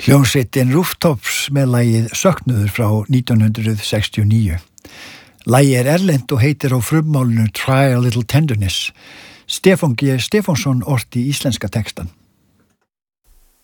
Hljómsveitin Rooftops með lagið Söknuður frá 1969. Lagið erlent og heitir á frummálinu Try a Little Tenderness. Stefán G. Stefánsson orti íslenska textan.